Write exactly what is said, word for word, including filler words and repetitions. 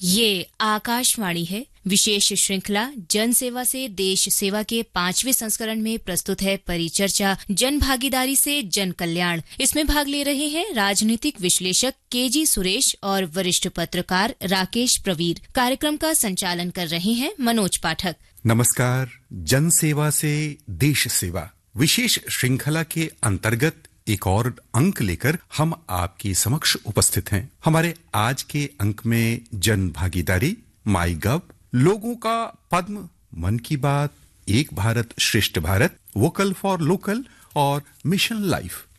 ये आकाशवाणी है। विशेष श्रृंखला जन सेवा से देश सेवा के पांचवें संस्करण में प्रस्तुत है परिचर्चा जन भागीदारी से जन कल्याण। इसमें भाग ले रहे हैं राजनीतिक विश्लेषक केजी सुरेश और वरिष्ठ पत्रकार राकेश प्रवीर। कार्यक्रम का संचालन कर रहे हैं मनोज पाठक। नमस्कार। जन सेवा से देश सेवा विशेष श्रृंखला के अंतर्गत एक और अंक लेकर हम आपके समक्ष उपस्थित हैं। हमारे आज के अंक में जन भागीदारी, माई गव, लोगों का पद्म, मन की बात, एक भारत श्रेष्ठ भारत, वोकल फॉर लोकल और मिशन लाइफ।